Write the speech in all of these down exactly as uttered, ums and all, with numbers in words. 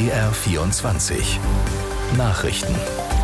B R vierundzwanzig Nachrichten.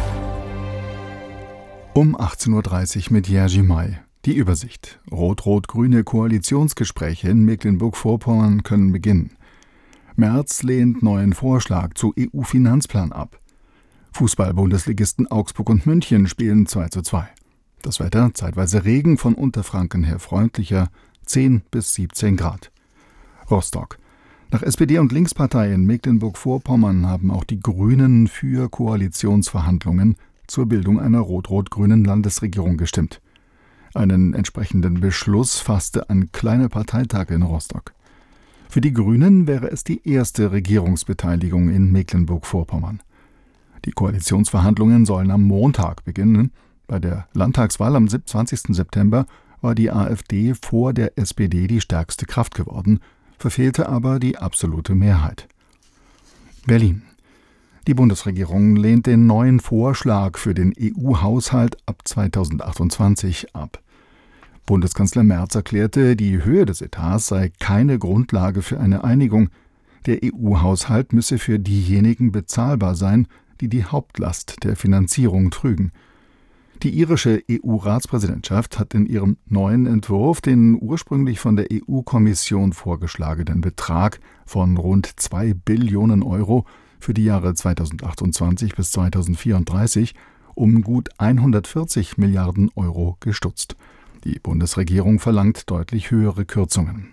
Um achtzehn Uhr dreißig mit Jerzy May. Die Übersicht. Rot-Rot-Grüne Koalitionsgespräche in Mecklenburg-Vorpommern können beginnen. Merz lehnt neuen Vorschlag zu E U-Finanzplan ab. Fußball-Bundesligisten Augsburg und München spielen zwei zu zwei. Das Wetter, zeitweise Regen, von Unterfranken her freundlicher, zehn bis siebzehn Grad. Rostock. Nach S P D und Linkspartei in Mecklenburg-Vorpommern haben auch die Grünen für Koalitionsverhandlungen zur Bildung einer rot-rot-grünen Landesregierung gestimmt. Einen entsprechenden Beschluss fasste ein kleiner Parteitag in Rostock. Für die Grünen wäre es die erste Regierungsbeteiligung in Mecklenburg-Vorpommern. Die Koalitionsverhandlungen sollen am Montag beginnen. Bei der Landtagswahl am zwanzigsten September war die AfD vor der S P D die stärkste Kraft geworden, verfehlte aber die absolute Mehrheit. Berlin. Die Bundesregierung lehnt den neuen Vorschlag für den E U-Haushalt ab zweitausendachtundzwanzig ab. Bundeskanzler Merz erklärte, die Höhe des Etats sei keine Grundlage für eine Einigung. Der E U-Haushalt müsse für diejenigen bezahlbar sein, die die Hauptlast der Finanzierung trügen. Die irische E U-Ratspräsidentschaft hat in ihrem neuen Entwurf den ursprünglich von der E U-Kommission vorgeschlagenen Betrag von rund zwei Billionen Euro für die Jahre zweitausendachtundzwanzig bis zweitausendvierunddreißig um gut hundertvierzig Milliarden Euro gestutzt. Die Bundesregierung verlangt deutlich höhere Kürzungen.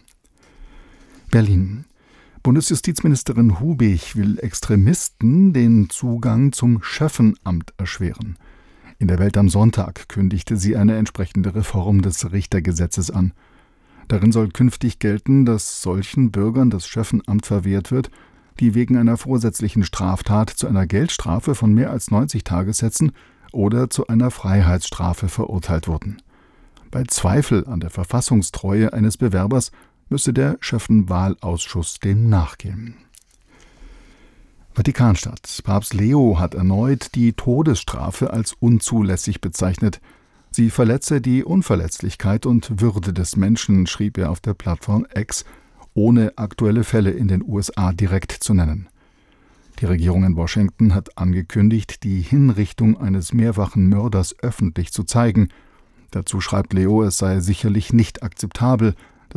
Berlin. Bundesjustizministerin Hubig will Extremisten den Zugang zum Schöffenamt erschweren. In der Welt am Sonntag kündigte sie eine entsprechende Reform des Richtergesetzes an. Darin soll künftig gelten, dass solchen Bürgern das Schöffenamt verwehrt wird, die wegen einer vorsätzlichen Straftat zu einer Geldstrafe von mehr als neunzig Tagessätzen oder zu einer Freiheitsstrafe verurteilt wurden. Bei Zweifel an der Verfassungstreue eines Bewerbers müsse der Schöffenwahlausschuss dem nachgehen. Vatikanstadt. Papst Leo hat erneut die Todesstrafe als unzulässig bezeichnet. Sie verletze die Unverletzlichkeit und Würde des Menschen, schrieb er auf der Plattform X, ohne aktuelle Fälle in den U S A direkt zu nennen. Die Regierung in Washington hat angekündigt, die Hinrichtung eines mehrfachen Mörders öffentlich zu zeigen. Dazu schreibt Leo, es sei sicherlich nicht akzeptabel,